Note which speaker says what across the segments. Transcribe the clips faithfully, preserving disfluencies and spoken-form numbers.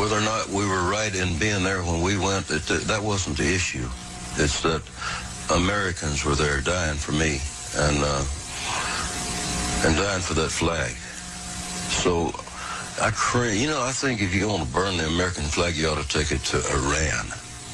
Speaker 1: whether or not we were right in being there when we went, it, that wasn't the issue. It's that Americans were there dying for me and uh, and dying for that flag. So, I cra- you know, I think if you want to burn the American flag, you ought to take it to Iran.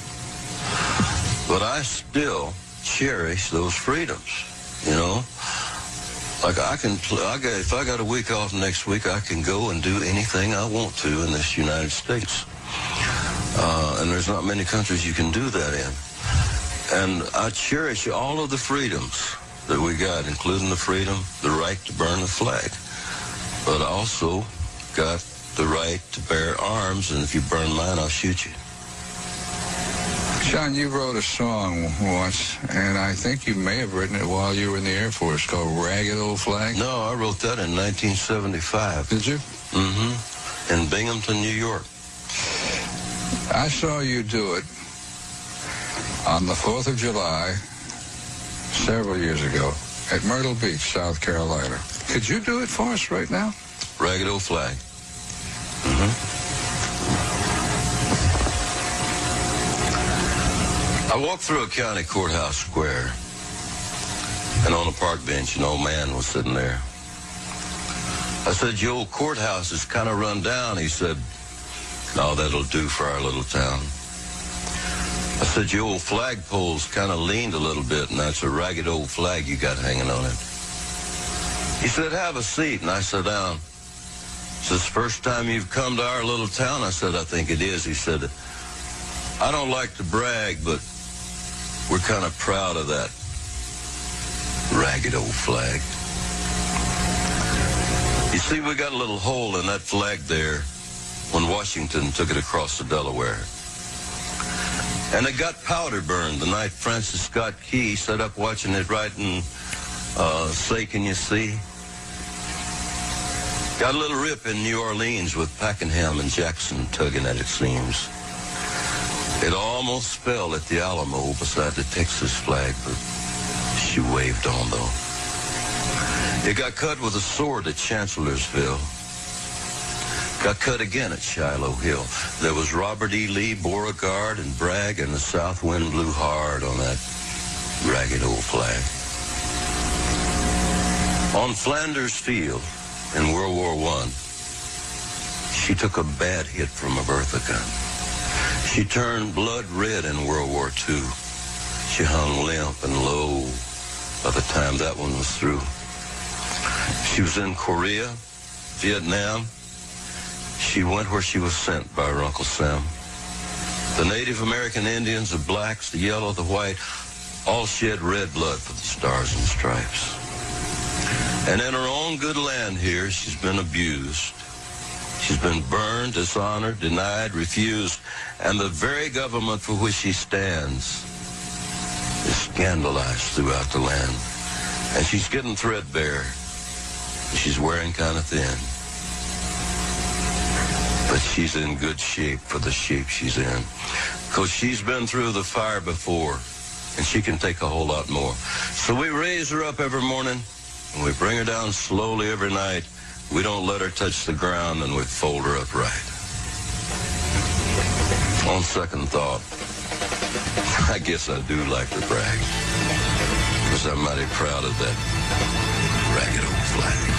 Speaker 1: But I still cherish those freedoms, you know. Like I can, I got, if I got a week off next week, I can go and do anything I want to in this United States. Uh, and there's not many countries you can do that in. And I cherish all of the freedoms that we got, including the freedom, the right to burn the flag. But I also got the right to bear arms, and if you burn mine, I'll shoot you.
Speaker 2: John, you wrote a song once, and I think you may have written it while you were in the Air Force, called Ragged Old Flag.
Speaker 1: No, I wrote that in nineteen seventy-five.
Speaker 2: Did you?
Speaker 1: Mm-hmm. In Binghamton, New York.
Speaker 2: I saw you do it on the fourth of July several years ago at Myrtle Beach, South Carolina. Could you do it for us right now?
Speaker 1: Ragged Old Flag. Mm-hmm. I walked through a county courthouse square, and on a park bench, an old man was sitting there. I said, "Your old courthouse is kind of run down." He said, "No, that'll do for our little town." I said, "Your old flagpole's kind of leaned a little bit, and that's a ragged old flag you got hanging on it." He said, "Have a seat," and I sat down. "Is this the first time you've come to our little town?" I said, "I think it is." He said, "I don't like to brag, but we're kind of proud of that ragged old flag." You see, we got a little hole in that flag there when Washington took it across the Delaware. And it got powder burned the night Francis Scott Key sat up watching it writing, uh, "Say, can you see?" Got a little rip in New Orleans with Pakenham and Jackson tugging at its seams. It almost fell at the Alamo beside the Texas flag, but she waved on, though. It got cut with a sword at Chancellorsville. Got cut again at Shiloh Hill. There was Robert E. Lee, Beauregard, and Bragg, and the south wind blew hard on that ragged old flag. On Flanders Field in World War One, she took a bad hit from a Bertha gun. She turned blood red in World War Two. She hung limp and low by the time that one was through. She was in Korea, Vietnam. She went where she was sent by her Uncle Sam. The Native American Indians, the blacks, the yellow, the white, all shed red blood for the Stars and Stripes. And in her own good land here, she's been abused. She's been burned, dishonored, denied, refused, and the very government for which she stands is scandalized throughout the land. And she's getting threadbare. She's wearing kind of thin. But she's in good shape for the shape she's in. Because she's been through the fire before, and she can take a whole lot more. So we raise her up every morning, and we bring her down slowly every night. We don't let her touch the ground, and we fold her upright. On second thought, I guess I do like to brag, because I'm mighty proud of that ragged old flag.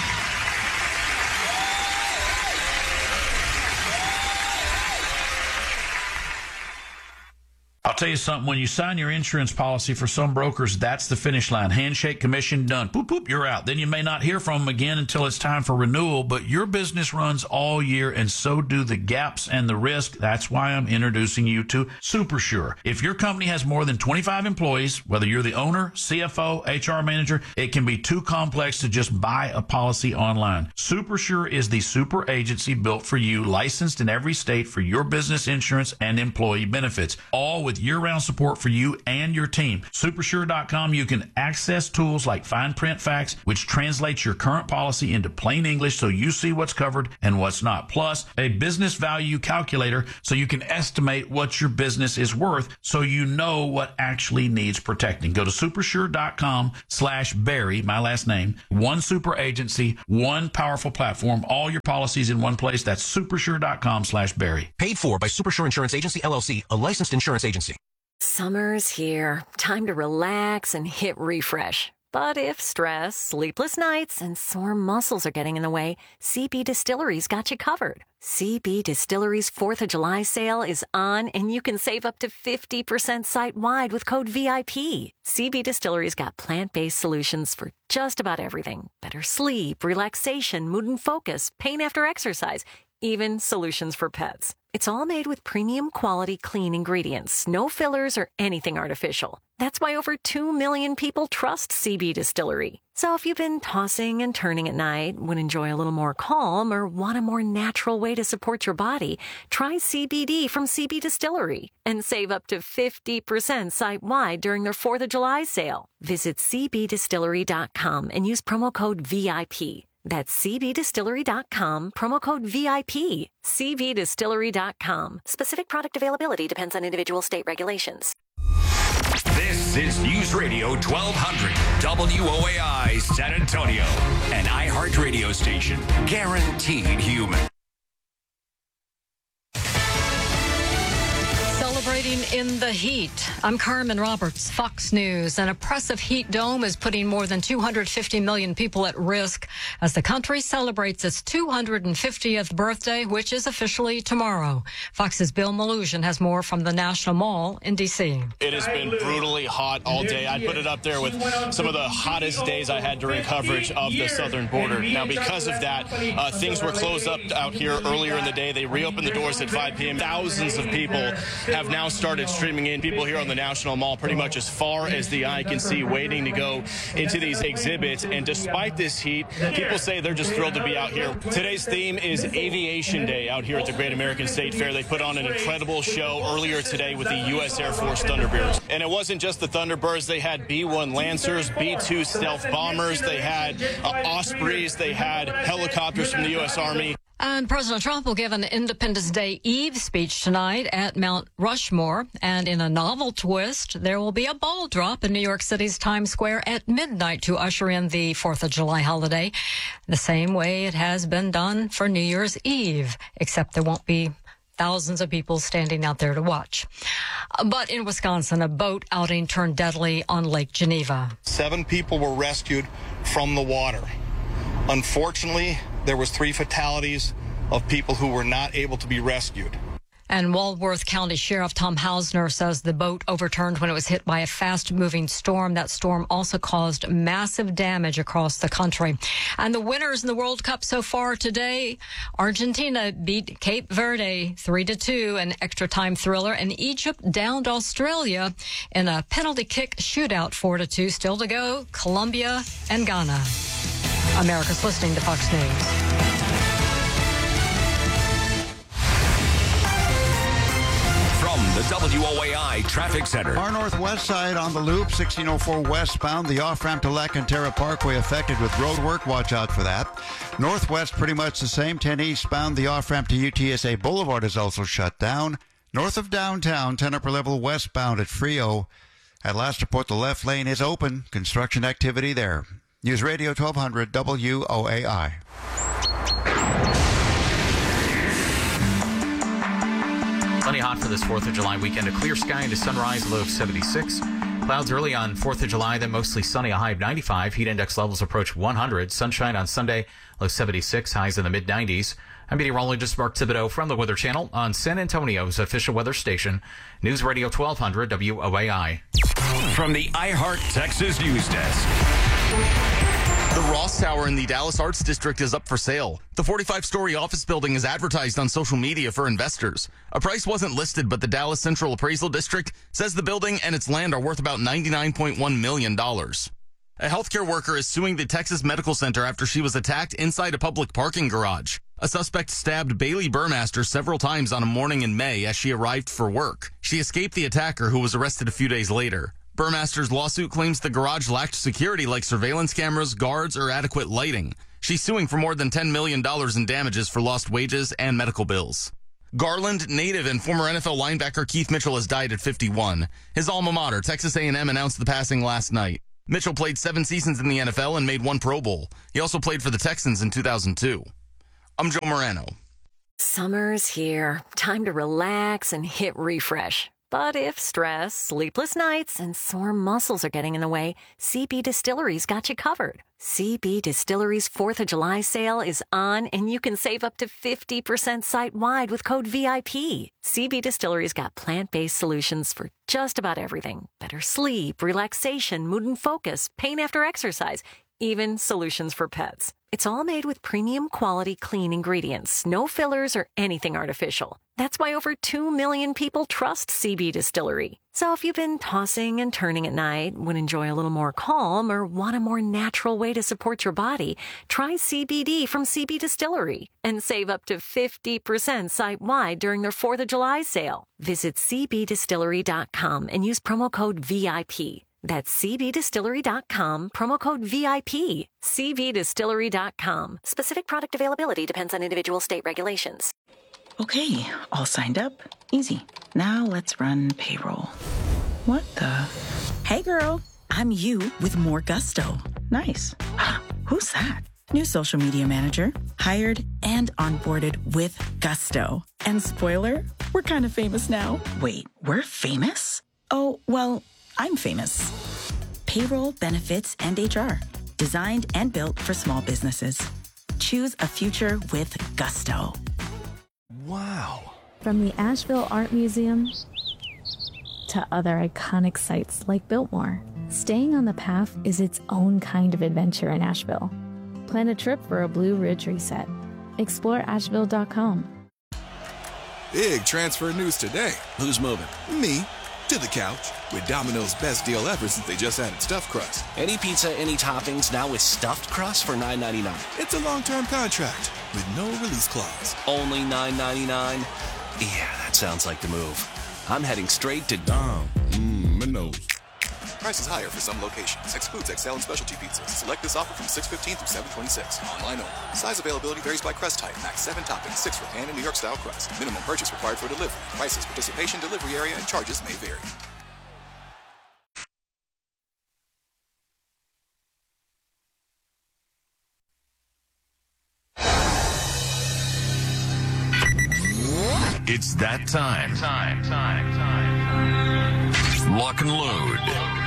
Speaker 3: I'll tell you something, when you sign your insurance policy for some brokers, that's the finish line. Handshake, commission, done. Poop, poop, you're out. Then you may not hear from them again until it's time for renewal, but your business runs all year, and so do the gaps and the risk. That's why I'm introducing you to SuperSure. If your company has more than twenty-five employees, whether you're the owner, C F O, H R manager, it can be too complex to just buy a policy online. SuperSure is the super agency built for you, licensed in every state for your business insurance and employee benefits, all with year-round support for you and your team. Supersure dot com, you can access tools like Fine Print Facts, which translates your current policy into plain English so you see what's covered and what's not. Plus, a business value calculator so you can estimate what your business is worth so you know what actually needs protecting. Go to supersure dot com slash Barry, my last name. One super agency, one powerful platform, all your policies in one place. That's supersure dot com slash Barry.
Speaker 4: Paid for by Supersure Insurance Agency, L L C, a licensed insurance agency.
Speaker 5: Summer's here. Time to relax and hit refresh. But if stress, sleepless nights, and sore muscles are getting in the way, C B Distillery's got you covered. C B Distillery's fourth of July sale is on, and you can save up to fifty percent site-wide with code V I P. C B Distillery's got plant-based solutions for just about everything. Better sleep, relaxation, mood and focus, pain after exercise, even solutions for pets. It's all made with premium quality clean ingredients, no fillers or anything artificial. That's why over two million people trust C B Distillery. So if you've been tossing and turning at night, would enjoy a little more calm, or want a more natural way to support your body, try C B D from C B Distillery and save up to fifty percent site-wide during their fourth of July sale. Visit c b distillery dot com and use promo code V I P. That's c b distillery dot com, promo code V I P. c b distillery dot com. Specific product availability depends on individual state regulations.
Speaker 6: This is News Radio twelve hundred W O A I San Antonio, an iHeart radio station, guaranteed human.
Speaker 7: Celebrating in the heat. I'm Carmen Roberts, Fox News. An oppressive heat dome is putting more than two hundred fifty million people at risk as the country celebrates its two hundred fiftieth birthday, which is officially tomorrow. Fox's Bill Maluzhin has more from the National Mall in D C.
Speaker 8: It has been brutally hot all day. I'd put it up there with some of the hottest days I had during coverage of the southern border. Now, because of that, uh, things were closed up out here earlier in the day. They reopened the doors at five p.m. Thousands of people have now started streaming in. People here on the National Mall pretty much as far as the eye can see, waiting to go into these exhibits. And despite this heat, people say they're just thrilled to be out here. Today's theme is Aviation Day out here at the Great American State Fair. They put on an incredible show earlier today with the U S Air Force Thunderbirds. And it wasn't just the Thunderbirds. They had B one Lancers, B two stealth bombers. They had uh, Ospreys. They had helicopters from the U S Army.
Speaker 7: And President Trump will give an Independence Day Eve speech tonight at Mount Rushmore. And in a novel twist, there will be a ball drop in New York City's Times Square at midnight to usher in the fourth of July holiday, the same way it has been done for New Year's Eve, except there won't be thousands of people standing out there to watch. But in Wisconsin, a boat outing turned deadly on Lake Geneva.
Speaker 9: Seven people were rescued from the water. Unfortunately, there was three fatalities of people who were not able to be rescued.
Speaker 7: And Walworth County Sheriff Tom Hausner says the boat overturned when it was hit by a fast-moving storm. That storm also caused massive damage across the country. And the winners in the World Cup so far today, Argentina beat Cape Verde three to two, an extra-time thriller, and Egypt downed Australia in a penalty kick shootout four to two. Still to go, Colombia and Ghana. America's listening to Fox News.
Speaker 6: The W O A I Traffic Center.
Speaker 10: Our northwest side on the loop, sixteen oh four westbound, the off-ramp to La Cantera Parkway affected with road work. Watch out for that. Northwest, pretty much the same. ten eastbound, the off-ramp to U T S A Boulevard is also shut down. North of downtown, ten upper level westbound at Frio. At last report, the left lane is open. Construction activity there. News Radio twelve hundred W O A I.
Speaker 11: Plenty hot for this fourth of July weekend. A clear sky into sunrise, low of seventy-six. Clouds early on fourth of July, then mostly sunny, a high of ninety-five. Heat index levels approach one hundred. Sunshine on Sunday, low seventy-six, highs in the mid nineties. I'm meteorologist Mark Thibodeau from the Weather Channel on San Antonio's official weather station, News Radio twelve hundred W O A I.
Speaker 6: From the iHeart Texas News Desk.
Speaker 12: The Ross Tower in the Dallas Arts District is up for sale. The forty-five story office building is advertised on social media for investors. A price wasn't listed, but the Dallas Central Appraisal District says the building and its land are worth about ninety-nine point one million dollars. A healthcare worker is suing the Texas Medical Center after she was attacked inside a public parking garage. A suspect stabbed Bailey Burmaster several times on a morning in May as she arrived for work. She escaped the attacker, who was arrested a few days later. Burmaster's lawsuit claims the garage lacked security like surveillance cameras, guards, or adequate lighting. She's suing for more than ten million dollars in damages for lost wages and medical bills. Garland native and former N F L linebacker Keith Mitchell has died at fifty-one. His alma mater, Texas A and M, announced the passing last night. Mitchell played seven seasons in the N F L and made one Pro Bowl. He also played for the Texans in two thousand two. I'm Joe Morano.
Speaker 5: Summer's here. Time to relax and hit refresh. But if stress, sleepless nights, and sore muscles are getting in the way, C B Distillery's got you covered. C B Distillery's fourth of July sale is on, and you can save up to fifty percent site-wide with code V I P. C B Distillery's got plant-based solutions for just about everything. Better sleep, relaxation, mood and focus, pain after exercise, even solutions for pets. It's all made with premium quality clean ingredients, no fillers or anything artificial. That's why over two million people trust C B Distillery. So if you've been tossing and turning at night, would enjoy a little more calm, or want a more natural way to support your body, try C B D from C B Distillery and save up to fifty percent site-wide during their fourth of July sale. Visit c b distillery dot com and use promo code V I P. That's c b distillery dot com, promo code V I P. c b distillery dot com. Specific product availability depends on individual state regulations.
Speaker 13: Okay, all signed up. Easy. Now let's run payroll. What the? Hey girl, I'm you with more gusto. Nice. Who's that? New social media manager. Hired and onboarded with gusto. And spoiler, we're kind of famous now. Wait, we're famous? Oh, well, I'm famous. Payroll, benefits, and H R. Designed and built for small businesses. Choose a future with gusto.
Speaker 14: Wow. From the Asheville Art Museum to other iconic sites like Biltmore, staying on the path is its own kind of adventure in Asheville. Plan a trip for a Blue Ridge reset. Explore asheville dot com.
Speaker 15: Big transfer news today.
Speaker 16: Who's moving?
Speaker 15: Me. To the couch. With Domino's best deal ever since they just added stuffed crust.
Speaker 16: Any pizza, any toppings, now with stuffed crust for nine ninety-nine.
Speaker 15: It's a long-term contract with no release clause.
Speaker 16: Only nine ninety-nine? Yeah, that sounds like the move. I'm heading straight to Dom.
Speaker 15: Mmm, Minos. Prices higher for some locations. Excludes X L and specialty pizzas. Select this offer from six fifteen through seven twenty-six. Online only. Size availability varies by crust type. Max seven toppings, six for pan and New York style crust. Minimum purchase required for delivery. Prices, participation, delivery area, and charges may vary.
Speaker 6: It's that time. Time, time, time. Lock and load.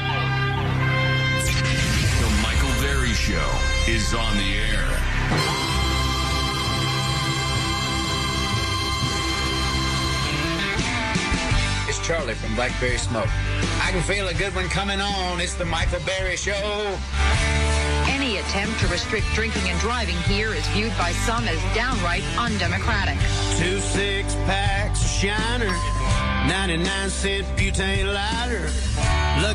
Speaker 6: The Michael Berry Show is on the air.
Speaker 17: It's Charlie from Blackberry Smoke. I can feel a good one coming on. It's the Michael Berry Show.
Speaker 18: Any attempt to restrict drinking and driving here is viewed by some as downright undemocratic.
Speaker 19: Two six packs of Shiner, ninety-nine cent butane lighter.